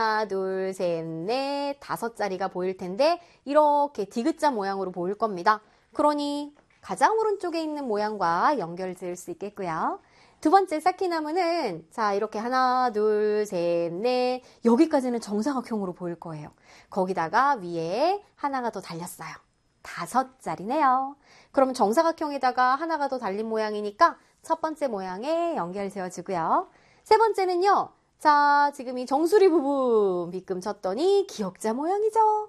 하나, 둘, 셋, 넷, 5자리가 보일 텐데 이렇게 디귿자 모양으로 보일 겁니다. 그러니 가장 오른쪽에 있는 모양과 연결 지을 수 있겠고요. 두 번째 쌓기나무는 자 이렇게 하나, 둘, 셋, 넷 여기까지는 정사각형으로 보일 거예요. 거기다가 위에 하나가 더 달렸어요. 5자리네요. 그럼 정사각형에다가 하나가 더 달린 모양이니까 첫 번째 모양에 연결 지어주고요. 세 번째는요. 자, 지금 이 정수리 부분 빗금 쳤더니 기역자 모양이죠.